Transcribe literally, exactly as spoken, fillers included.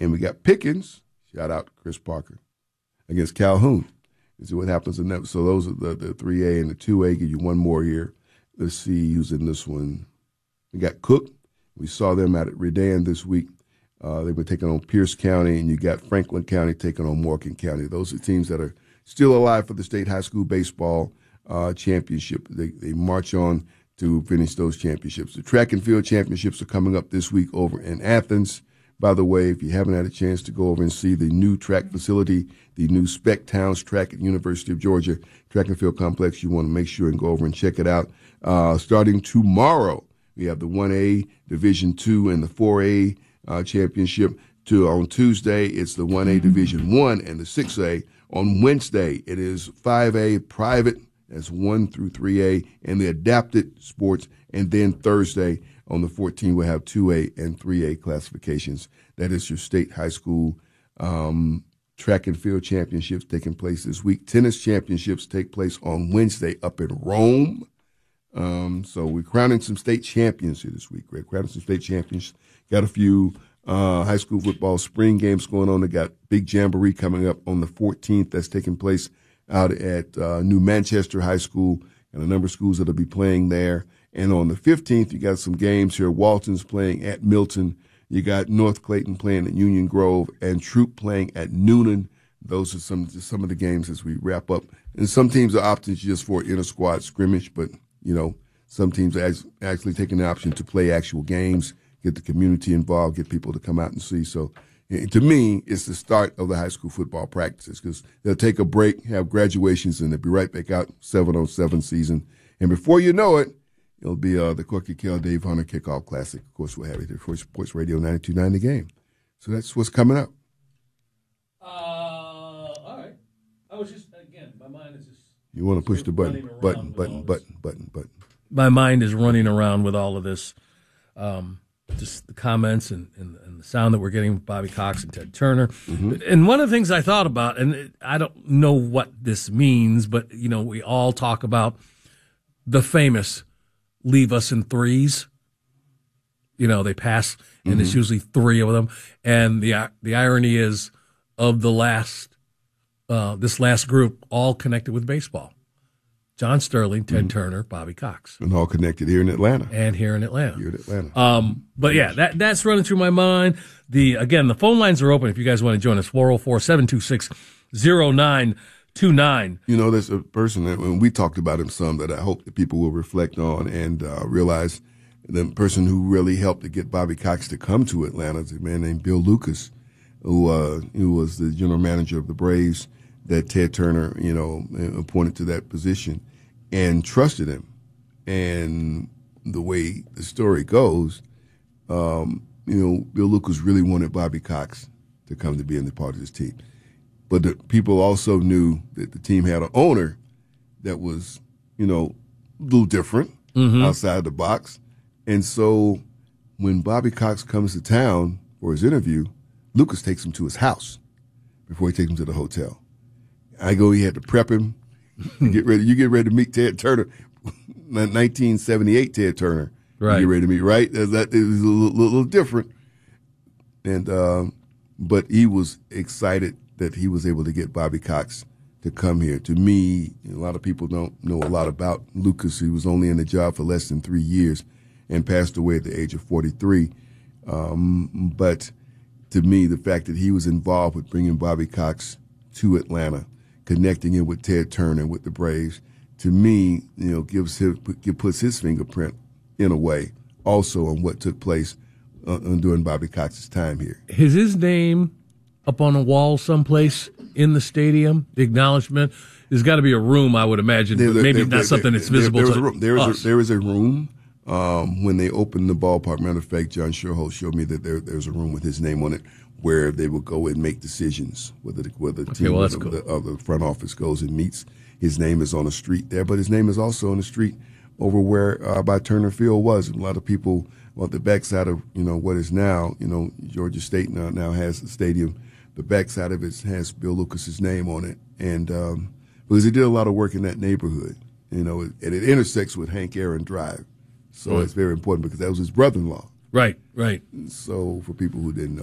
And we got Pickens, shout out to Chris Parker, against Calhoun. And see what happens in that. So those are the, the three A and the two A. Give you one more here. Let's see who's in this one. We got Cook. We saw them out at Redan this week. Uh, they were taking on Pierce County, and you got Franklin County taking on Morgan County. Those are teams that are still alive for the state high school baseball uh, championship. They, they march on to finish those championships. The track and field championships are coming up this week over in Athens. By the way, if you haven't had a chance to go over and see the new track facility, the new Spec Towns track at University of Georgia track and field complex, you want to make sure and go over and check it out. Uh, starting tomorrow, we have the one A, Division two, and the four A uh, championship. To, on Tuesday, it's the one A, Division one, and the six A. On Wednesday, it is five A private, that's one through three A, and the adapted sports. And then Thursday, on the fourteenth, we'll have two A and three A classifications. That is your state high school um, track and field championships taking place this week. Tennis championships take place on Wednesday up in Rome. Um, so we're crowning some state champions here this week. We're crowning some state champions. Got a few uh, high school football spring games going on. They got big jamboree coming up on the fourteenth. That's taking place out at uh, New Manchester High School, and a number of schools that will be playing there. And on the fifteenth, you got some games here. Walton's playing at Milton. You got North Clayton playing at Union Grove, and Troop playing at Noonan. Those are some some of the games as we wrap up. And some teams are opting just for inter squad scrimmage, but you know some teams are actually taking the option to play actual games, get the community involved, get people to come out and see. So to me, it's the start of the high school football practices because they'll take a break, have graduations, and they'll be right back out seven on seven season. And before you know it, it'll be uh, the Corky Kell Dave Hunter Kickoff Classic. Of course, we'll have it here for Sports Radio ninety-two point nine The Game. So that's what's coming up. Uh, all right. I was just, again, my mind is just. You want to push the button, button, button, button, button, button. My mind is running around with all of this. Um, just the comments and, and, and the sound that we're getting with Bobby Cox and Ted Turner. Mm-hmm. And one of the things I thought about, and I don't know what this means, but, you know, we all talk about the famous leave us in threes. You know, they pass, and mm-hmm. it's usually three of them. And the the irony is, of the last, uh, this last group, all connected with baseball. John Sterling, Ted mm-hmm. Turner, Bobby Cox. And all connected here in Atlanta. And here in Atlanta. Here in Atlanta. Um, but, yeah, that that's running through my mind. The Again, the phone lines are open if you guys want to join us, four oh four, seven two six, oh nine two nine. You know, there's a person that when we talked about him some that I hope that people will reflect on and uh, realize the person who really helped to get Bobby Cox to come to Atlanta is a man named Bill Lucas, who uh, who was the general manager of the Braves that Ted Turner, you know, appointed to that position and trusted him. And the way the story goes, um, you know, Bill Lucas really wanted Bobby Cox to come to be in the part of his team. But the people also knew that the team had an owner that was, you know, a little different mm-hmm. outside the box. And so when Bobby Cox comes to town for his interview, Lucas takes him to his house before he takes him to the hotel. I go, he had to prep him. Get ready. You get ready to meet Ted Turner, nineteen seventy-eight Ted Turner. Right. You get ready to meet, right? That is a little, little different. And, uh, but he was excited that he was able to get Bobby Cox to come here. To me, a lot of people don't know a lot about Lucas. He was only in the job for less than three years and passed away at the age of forty-three. Um, but to me, the fact that he was involved with bringing Bobby Cox to Atlanta, connecting him with Ted Turner, with the Braves, to me, you know, gives him, puts his fingerprint in a way also on what took place uh, during Bobby Cox's time here. Is his name up on a wall someplace in the stadium? The acknowledgement? There's got to be a room, I would imagine, there, but maybe there, not there, something that's visible there, there to a room. There us. Is a, there is a room. Um, when they opened the ballpark, matter of fact, John Sherholt showed me that there there's a room with his name on it where they will go and make decisions, whether the, whether the okay, team well, or the, cool. the, uh, the front office goes and meets. His name is on the street there, but his name is also on the street over where uh, by Turner Field was. A lot of people on the backside of, you know, what is now, you know, Georgia State now, now has a stadium. The backside of it has Bill Lucas's name on it. And um, because he did a lot of work in that neighborhood, you know, and it intersects with Hank Aaron Drive. So mm. it's very important because that was his brother-in-law. Right, right. So for people who didn't know